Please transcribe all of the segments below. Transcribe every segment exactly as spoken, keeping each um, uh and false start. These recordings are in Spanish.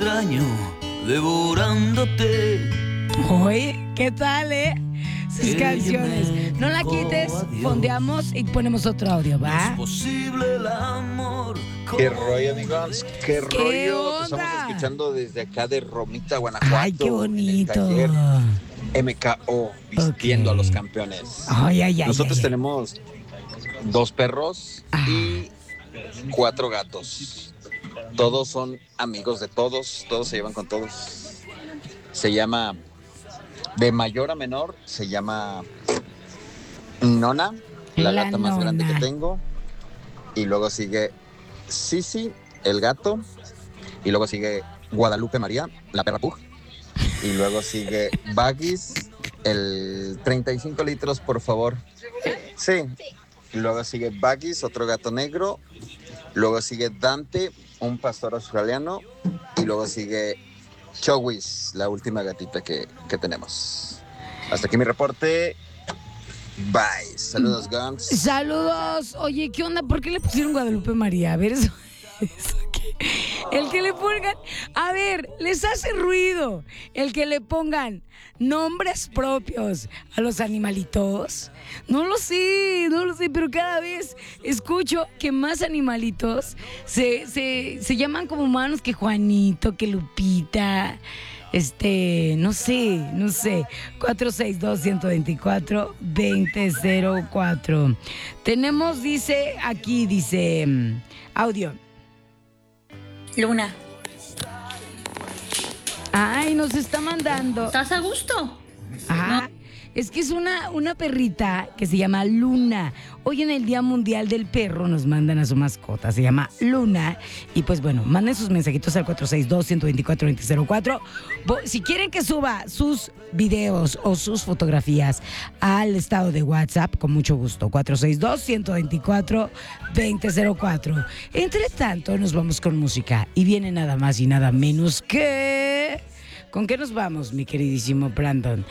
Extraño devorándote. Oye, ¿qué tal, eh? Sus canciones. No la quites, fondeamos y ponemos otro audio, ¿va? Es posible el amor. Qué rollo, amigos. Qué, ¿Qué rollo. Te onda? estamos escuchando desde acá de Romita, Guanajuato. Ay, qué bonito. En el taller M K O, vistiendo Ok. a los campeones. Ay, ay, ay. Nosotros ay, ay. tenemos dos perros Ah. y cuatro gatos. Todos son amigos de todos, todos se llevan con todos. Se llama, de mayor a menor, se llama Nona, la, La gata más grande Nona. que tengo. Y luego sigue Sisi, el gato. Y luego sigue Guadalupe María, la perra Pug. Y luego sigue Baggies, el treinta y cinco litros, por favor. Sí. Y luego sigue Baggies, otro gato negro. Luego sigue Dante, un pastor australiano. Y luego sigue Chowis, la última gatita que, que tenemos. Hasta aquí mi reporte. Bye. Saludos, Gams. Saludos. Oye, ¿qué onda? ¿Por qué le pusieron Guadalupe María? A ver, eso, eso qué. El que le pongan, a ver, les hace ruido el que le pongan nombres propios a los animalitos. No lo sé, no lo sé, pero cada vez escucho que más animalitos se, se, se llaman como humanos, que Juanito, que Lupita. Este, no sé, no sé. cuatro seis dos, uno dos cuatro, dos cero cero cuatro. Tenemos, dice, aquí dice, mm, audio. Luna, Ay, nos está mandando. ¿estás a gusto? Ah, es que es una, una perrita que se llama Luna. Hoy en el Día Mundial del Perro nos mandan a su mascota, se llama Luna. Y pues bueno, manden sus mensajitos al cuatro seis dos, uno dos cuatro, dos cero cero cuatro. Bo- Si quieren que suba sus videos o sus fotografías al estado de WhatsApp, con mucho gusto, cuatro seis dos, uno dos cuatro, dos cero cuatro. Entre tanto, nos vamos con música y viene nada más y nada menos que... ¿Con qué nos vamos, mi queridísimo Brandon?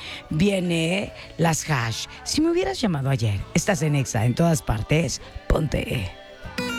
Viene Las Hash. Si me hubieras llamado ayer, estás en Exa, en todas partes, ponte.